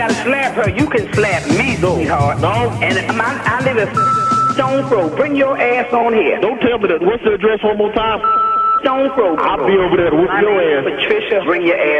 gotta slap her. You can slap me, sweetheart. No. And I live in Stone Throw. Bring your ass on here. Don't tell me that. What's the address one more time? Stone Throw. I'll be over there with your ass. Patricia, bring your ass.